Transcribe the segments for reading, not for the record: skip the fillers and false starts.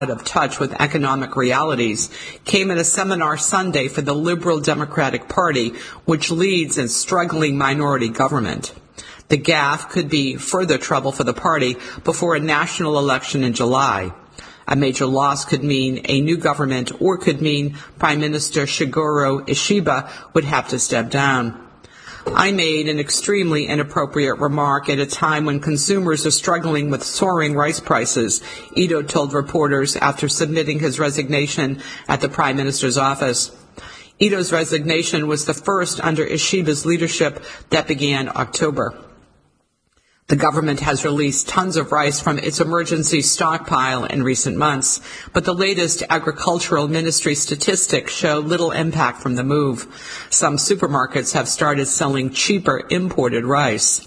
of touch with economic realities came at a seminar Sunday for the Liberal Democratic Party, which leads in struggling minority government. The gaffe could be further trouble for the party before a national election in July. A major loss could mean a new government or could mean Prime Minister Shigeru Ishiba would have to step down. I made an extremely inappropriate remark at a time when consumers are struggling with soaring rice prices, Ito told reporters after submitting his resignation at the Prime Minister's office. Ito's resignation was the first under Ishiba's leadership that began October. The government has released tons of rice from its emergency stockpile in recent months, but the latest agricultural ministry statistics show little impact from the move. Some supermarkets have started selling cheaper imported rice.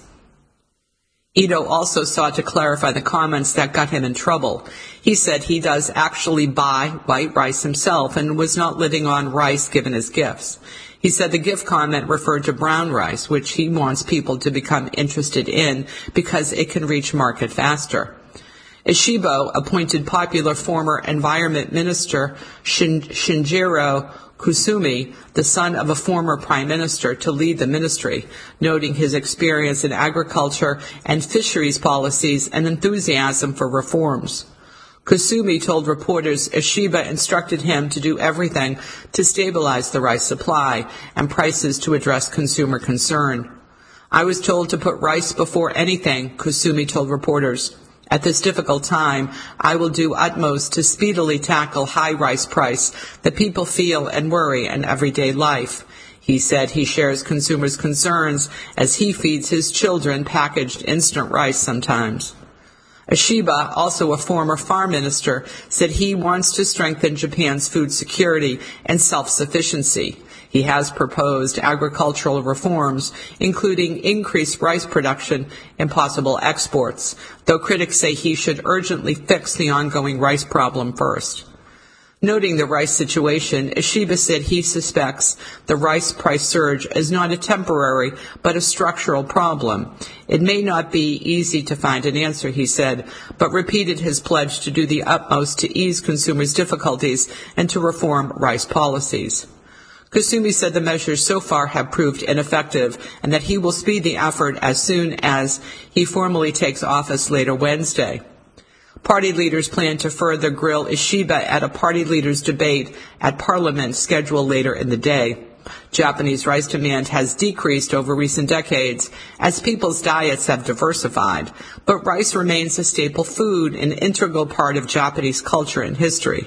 Ito also sought to clarify the comments that got him in trouble. He said he does actually buy white rice himself and was not living on rice given as gifts. He said the gift comment referred to brown rice, which he wants people to become interested in because it can reach market faster. Ishiba appointed popular former Environment Minister Shinjiro Kusumi, the son of a former prime minister, to lead the ministry, noting his experience in agriculture and fisheries policies and enthusiasm for reforms. Kusumi told reporters Ishiba instructed him to do everything to stabilize the rice supply and prices to address consumer concern. I was told to put rice before anything, Kusumi told reporters. At this difficult time, I will do utmost to speedily tackle high rice price that people feel and worry in everyday life. He said he shares consumers' concerns as he feeds his children packaged instant rice sometimes. Ishiba, also a former farm minister, said he wants to strengthen Japan's food security and self-sufficiency. He has proposed agricultural reforms, including increased rice production and possible exports, though critics say he should urgently fix the ongoing rice problem first. Noting the rice situation, Ishiba said he suspects the rice price surge is not a temporary but a structural problem. It may not be easy to find an answer, he said, but repeated his pledge to do the utmost to ease consumers' difficulties and to reform rice policies. Kusumi said the measures so far have proved ineffective and that he will speed the effort as soon as he formally takes office later Wednesday. Party leaders plan to further grill Ishiba at a party leaders' debate at Parliament scheduled later in the day. Japanese rice demand has decreased over recent decades as people's diets have diversified, but rice remains a staple food, an integral part of Japanese culture and history.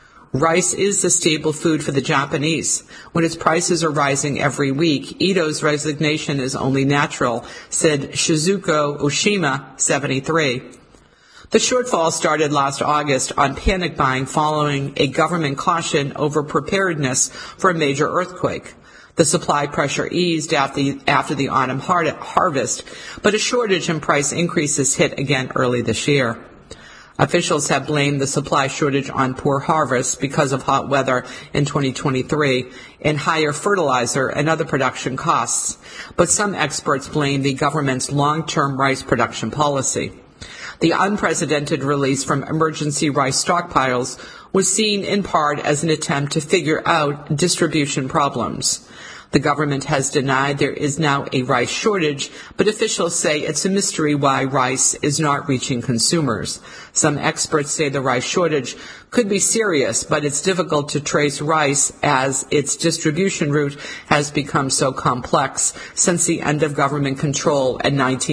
Rice is the staple food for the Japanese. When its prices are rising every week, Ito's resignation is only natural, said Shizuko Oshima, 73. The shortfall started last August on panic buying following a government caution over preparedness for a major earthquake. The supply pressure eased after the autumn harvest, but a shortage and price increases hit again early this year. Officials have blamed the supply shortage on poor harvests because of hot weather in 2023 and higher fertilizer and other production costs, but some experts blame the government's long-term rice production policy. The unprecedented release from emergency rice stockpiles was seen in part as an attempt to figure out distribution problems. The government has denied there is now a rice shortage, but officials say it's a mystery why rice is not reaching consumers. Some experts say the rice shortage could be serious, but it's difficult to trace rice as its distribution route has become so complex since the end of government control in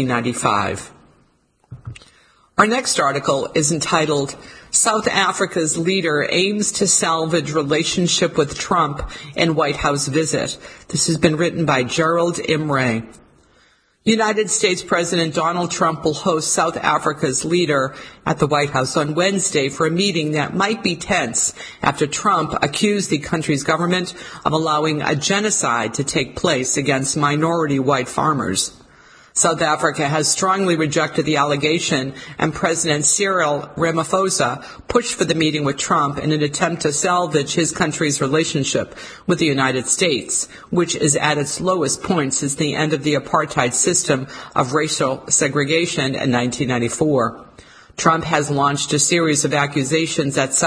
1995. Our next article is entitled, South Africa's Leader Aims to Salvage Relationship with Trump in White House Visit. This has been written by Gerald Imre. United States President Donald Trump will host South Africa's leader at the White House on Wednesday for a meeting that might be tense after Trump accused the country's government of allowing a genocide to take place against minority white farmers. South Africa has strongly rejected the allegation, and President Cyril Ramaphosa pushed for the meeting with Trump in an attempt to salvage his country's relationship with the United States, which is at its lowest point since the end of the apartheid system of racial segregation in 1994. Trump has launched a series of accusations that